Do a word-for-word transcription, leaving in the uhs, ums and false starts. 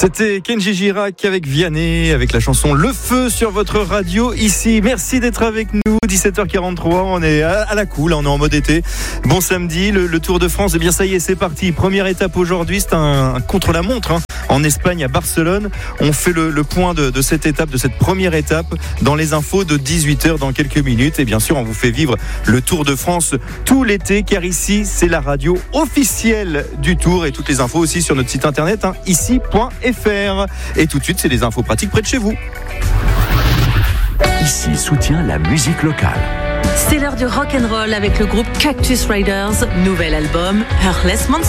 C'était Kenji Girac avec Vianney, avec la chanson Le Feu sur votre radio ici. Merci d'être avec nous. dix-sept heures quarante-trois, on est à la cool, on est en mode été. Bon samedi, le, le Tour de France, eh bien ça y est, c'est parti. Première étape aujourd'hui, c'est un, un contre-la-montre hein, en Espagne, à Barcelone. On fait le, le point de, de cette étape, de cette première étape, dans les infos de dix-huit heures dans quelques minutes. Et bien sûr, on vous fait vivre le Tour de France tout l'été, car ici, c'est la radio officielle du Tour. Et toutes les infos aussi sur notre site internet, hein, ici point f r. Et tout de suite, c'est des infos pratiques près de chez vous. Ici soutient la musique locale. C'est l'heure du rock'n'roll avec le groupe Cactus Riders, nouvel album Heartless Monster.